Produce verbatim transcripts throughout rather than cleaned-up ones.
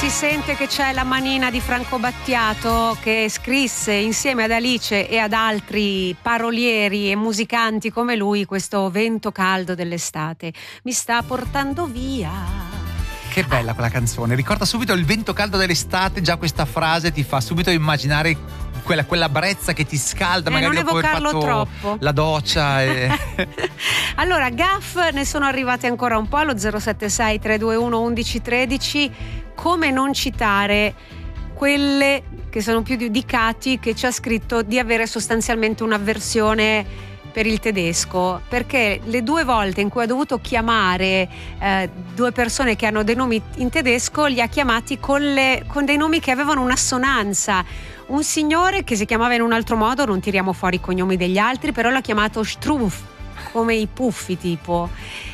si sente che c'è la manina di Franco Battiato, che scrisse insieme ad Alice e ad altri parolieri e musicanti come lui questo Vento caldo dell'estate mi sta portando via. Che bella quella canzone, ricorda subito il vento caldo dell'estate, già questa frase ti fa subito immaginare quella, quella brezza che ti scalda, eh, magari non dopo aver fatto troppo. la doccia e... Allora, gaff ne sono arrivate ancora un po' allo zero sette sei tre due uno uno uno uno tre. Come non citare quelle che sono più di Cati, che ci ha scritto di avere sostanzialmente un'avversione per il tedesco, perché le due volte in cui ha dovuto chiamare eh, due persone che hanno dei nomi in tedesco li ha chiamati con, le, con dei nomi che avevano un'assonanza. Un signore che si chiamava in un altro modo, non tiriamo fuori i cognomi degli altri, però l'ha chiamato Strumpf, come i puffi tipo,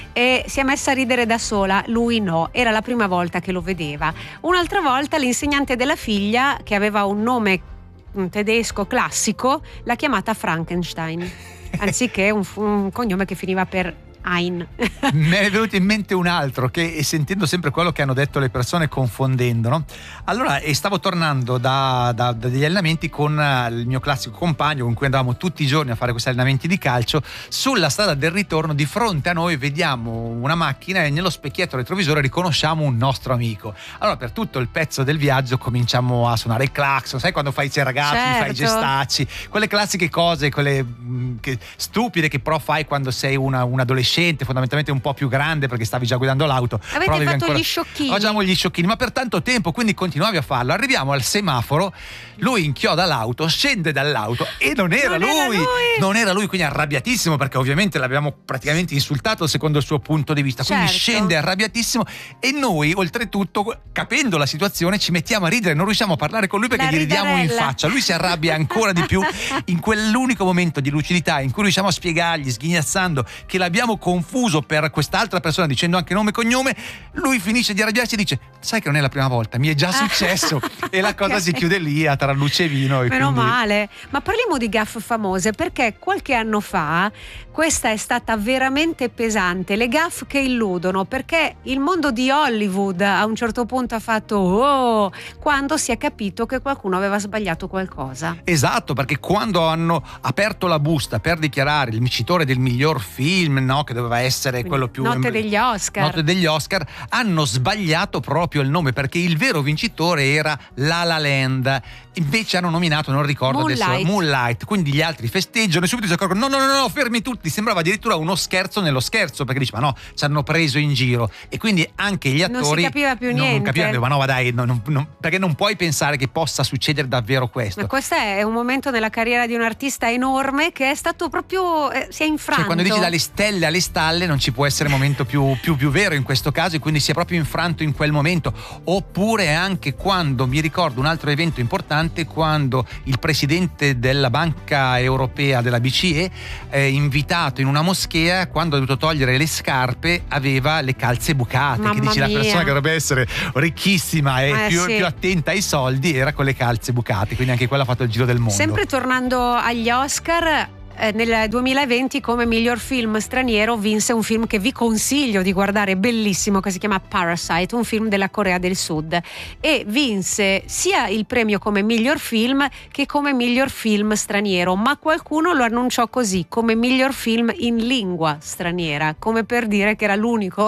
e si è messa a ridere da sola, lui no, era la prima volta che lo vedeva. Un'altra volta l'insegnante della figlia, che aveva un nome un tedesco classico, l'ha chiamata Frankenstein anziché un, un cognome che finiva per Ein. Me è venuto in mente un altro che, sentendo sempre quello che hanno detto le persone, confondendo, no? Allora, e stavo tornando da, da, da degli allenamenti con il mio classico compagno con cui andavamo tutti i giorni a fare questi allenamenti di calcio. Sulla strada del ritorno di fronte a noi vediamo una macchina e nello specchietto retrovisore riconosciamo un nostro amico. Allora, per tutto il pezzo del viaggio cominciamo a suonare il clacson, sai quando fai i ragazzi, certo. fai i gestacci, quelle classiche cose, quelle mh, che, stupide che però fai quando sei una, un adolescente, fondamentalmente un po' più grande perché stavi già guidando l'auto. Avete fatto ancora... gli sciocchini? Facciamo gli sciocchini, ma per tanto tempo, quindi continuavi a farlo. Arriviamo al semaforo, lui inchioda l'auto, scende dall'auto e non era, non lui. era lui non era lui, quindi arrabbiatissimo perché ovviamente l'abbiamo praticamente insultato secondo il suo punto di vista, quindi certo. scende arrabbiatissimo e noi oltretutto, capendo la situazione, ci mettiamo a ridere, non riusciamo a parlare con lui perché la gli ridiamo in ridarella. faccia, lui si arrabbia ancora di più. In quell'unico momento di lucidità in cui riusciamo a spiegargli sghignazzando che l'abbiamo confuso per quest'altra persona dicendo anche nome e cognome, lui finisce di arrabbiarsi e dice: sai che non è la prima volta, mi è già successo. E la cosa Okay. si chiude lì a tra luce e vino e Meno quindi... male. Ma parliamo di gaffe famose, perché qualche anno fa questa è stata veramente pesante, le gaffe che illudono, perché il mondo di Hollywood a un certo punto ha fatto oh quando si è capito che qualcuno aveva sbagliato qualcosa. Esatto, perché quando hanno aperto la busta per dichiarare il vincitore del miglior film, no, che doveva essere Quindi, quello più Notte degli Oscar. Notte degli Oscar, hanno sbagliato proprio il nome, perché il vero vincitore era La La Land. Invece hanno nominato, non ricordo Moonlight. adesso, Moonlight. Quindi gli altri festeggiano e subito si accorgono: no, no, no, no, fermi tutti. Sembrava addirittura uno scherzo nello scherzo, perché dice: ma no, ci hanno preso in giro. E quindi anche gli attori non si capiva più non, niente. non capivano, ma no, ma dai, no, non, non, perché non puoi pensare che possa succedere davvero questo. Ma questo è un momento nella carriera di un artista enorme che è stato proprio eh, si è infranto. Cioè, quando dici dalle stelle alle stalle non ci può essere momento più, più, più vero in questo caso, e quindi si è proprio infranto in quel momento. Oppure anche quando, mi ricordo un altro evento importante, quando il presidente della Banca Europea della B C E, eh, invitato in una moschea, quando ha dovuto togliere le scarpe aveva le calze bucate. Mamma che dici mia. La persona che dovrebbe essere ricchissima e Eh, più, sì. più attenta ai soldi era con le calze bucate, quindi anche quella ha fatto il giro del mondo. Sempre tornando agli Oscar, eh, nel duemilaventi come miglior film straniero vinse un film che vi consiglio di guardare, bellissimo, che si chiama Parasite, un film della Corea del Sud, e vinse sia il premio come miglior film che come miglior film straniero, ma qualcuno lo annunciò così, come miglior film in lingua straniera, come per dire che era l'unico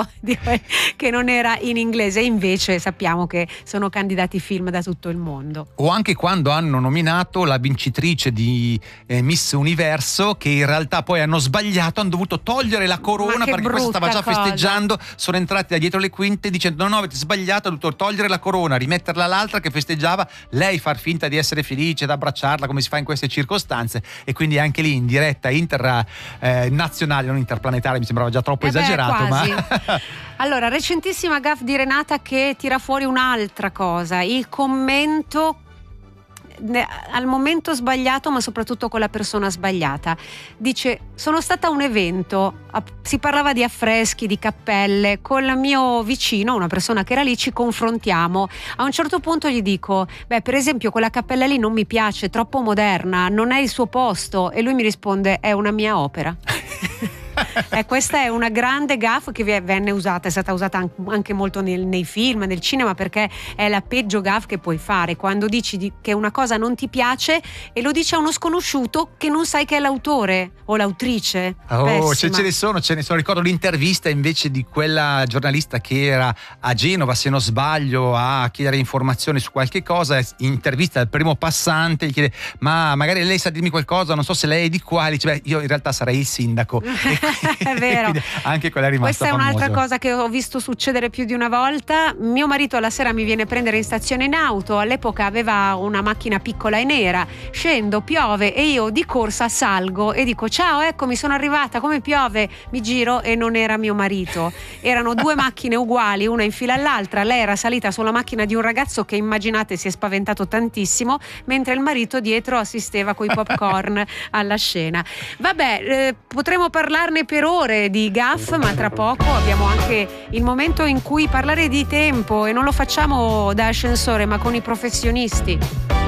che non era in inglese, invece sappiamo che sono candidati film da tutto il mondo. O anche quando hanno nominato la vincitrice di eh, Miss Universo, che in realtà poi hanno sbagliato, hanno dovuto togliere la corona Ma che perché questa stava già brutta cosa. festeggiando, sono entrati da dietro le quinte dicendo: no no, avete sbagliato, ha dovuto togliere la corona, rimetterla all'altra che festeggiava, lei far finta di essere felice, ad abbracciarla come si fa in queste circostanze, e quindi anche lì in diretta internazionale, eh, non interplanetaria, mi sembrava già troppo Eh beh, esagerato, quasi. ma Allora, recentissima gaffe di Renata che tira fuori un'altra cosa, il commento al momento sbagliato, ma soprattutto con la persona sbagliata. Dice: sono stata a un evento, si parlava di affreschi, di cappelle, con il mio vicino, una persona che era lì, ci confrontiamo. A un certo punto gli dico: beh, per esempio quella cappella lì non mi piace, troppo moderna, non è il suo posto, e lui mi risponde: è una mia opera. Eh, questa è una grande gaffe che venne usata, è stata usata anche molto nel, nei film, nel cinema, perché è la peggio gaffe che puoi fare, quando dici di, che una cosa non ti piace e lo dice a uno sconosciuto che non sai che è l'autore o l'autrice. Oh, ce, ce ne sono, ce ne sono. Ricordo l'intervista invece di quella giornalista che era a Genova, se non sbaglio, a chiedere informazioni su qualche cosa. Intervista al primo passante, gli chiede: ma magari lei sa dirmi qualcosa, non so se lei è di qua. Dice: beh, io in realtà sarei il sindaco. È vero. Anche quella è rimasta Questa è famosa. un'altra cosa che ho visto succedere più di una volta. Mio marito alla sera mi viene a prendere in stazione in auto, all'epoca aveva una macchina piccola e nera, scendo, piove e io di corsa salgo e dico: ciao, eccomi, sono arrivata, come piove? Mi giro e non era mio marito, erano due macchine uguali, una in fila all'altra. Lei era salita sulla macchina di un ragazzo che, immaginate, si è spaventato tantissimo, mentre il marito dietro assisteva coi popcorn alla scena. Vabbè, eh, potremo parlarne per ore di gaffe, ma tra poco abbiamo anche il momento in cui parlare di tempo, e non lo facciamo da ascensore ma con i professionisti.